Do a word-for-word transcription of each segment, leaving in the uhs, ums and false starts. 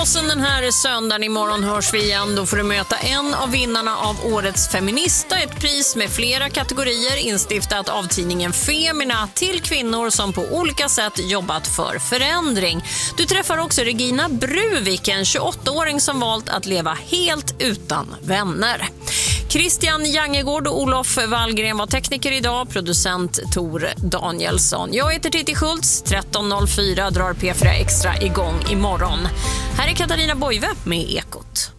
Och sen den här söndagen imorgon hörs vi igen. Då får du möta en av vinnarna av Årets Feminista. Ett pris med flera kategorier instiftat av tidningen Femina till kvinnor som på olika sätt jobbat för förändring. Du träffar också Regina Bruvik, en tjugoåttaåring som valt att leva helt utan vänner. Christian Jangegård och Olof Wallgren var tekniker idag, producent Tor Danielsson. Jag heter Titti Schultz, tretton noll fyra drar P fyra Extra igång imorgon. Här är Katarina Boive med Ekot.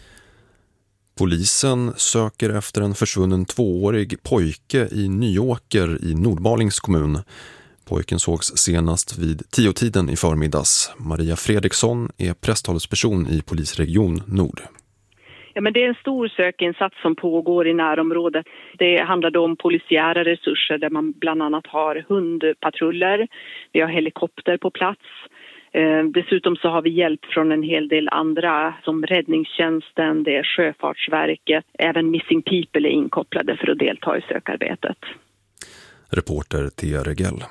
Polisen söker efter en försvunnen tvåårig pojke i Nyåker i Nordmalings kommun. Pojken sågs senast vid tiotiden i förmiddags. Maria Fredriksson är presstalesperson i polisregion Nord. Ja, men det är en stor sökinsats som pågår i närområdet. Det handlar då om polisiära resurser där man bland annat har hundpatruller, vi har helikopter på plats. Eh, dessutom så har vi hjälp från en hel del andra som räddningstjänsten, det är Sjöfartsverket. Även Missing People är inkopplade för att delta i sökarbetet. Reporter Thea Regell.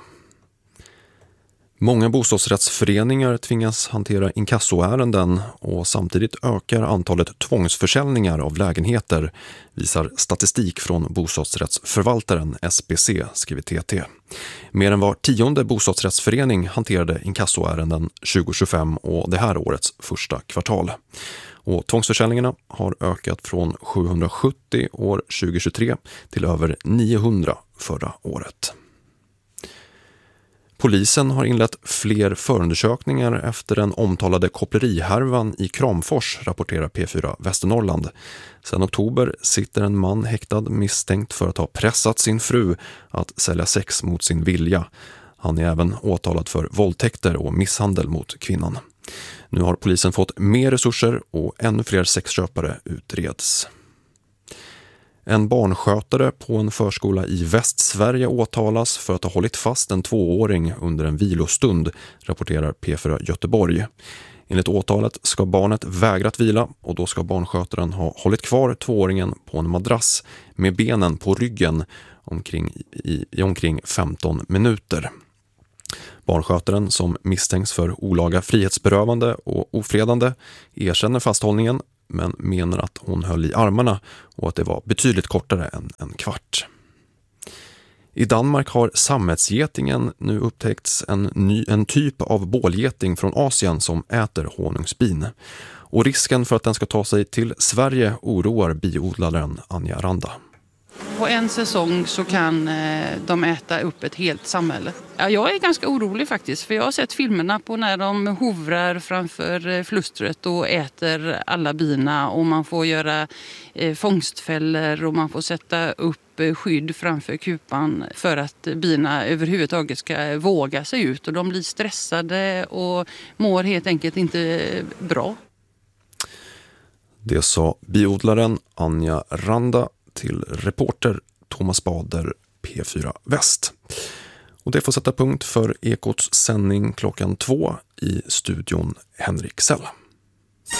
Många bostadsrättsföreningar tvingas hantera inkassoärenden och samtidigt ökar antalet tvångsförsäljningar av lägenheter, visar statistik från bostadsrättsförvaltaren S B C, skriver T T. Mer än var tionde bostadsrättsförening hanterade inkassoärenden tjugo tjugofem och det här årets första kvartal. Och tvångsförsäljningarna har ökat från sjuhundrasjuttio år tjugo tjugotre till över niohundra förra året. Polisen har inlett fler förundersökningar efter den omtalade koppleriharvan i Kramfors, rapporterar P fyra Västernorrland. Sedan oktober sitter en man häktad misstänkt för att ha pressat sin fru att sälja sex mot sin vilja. Han är även åtalad för våldtäkter och misshandel mot kvinnan. Nu har polisen fått mer resurser och ännu fler sexköpare utreds. En barnskötare på en förskola i Västsverige åtalas för att ha hållit fast en tvååring under en vilostund, rapporterar P fyra Göteborg. Enligt åtalet ska barnet vägrat vila och då ska barnskötaren ha hållit kvar tvååringen på en madrass med benen på ryggen omkring, i, i omkring femton minuter. Barnskötaren, som misstänks för olaga frihetsberövande och ofredande, erkänner fasthållningen men menar att hon höll i armarna och att det var betydligt kortare än en kvart. I Danmark har sammetsgetingen nu upptäckts en, ny, en typ av bålgeting från Asien som äter honungsbin. Och risken för att den ska ta sig till Sverige oroar biodlaren Anja Randa. På en säsong så kan de äta upp ett helt samhälle. Ja, jag är ganska orolig faktiskt, för jag har sett filmerna på när de hovrar framför flustret och äter alla bina, och man får göra fångstfällor och man får sätta upp skydd framför kupan för att bina överhuvudtaget ska våga sig ut, och de blir stressade och mår helt enkelt inte bra. Det sa biodlaren Anja Randa till reporter Thomas Bader, P fyra Väst. Och det får sätta punkt för Ekots sändning klockan två. I studion Henrik Sell.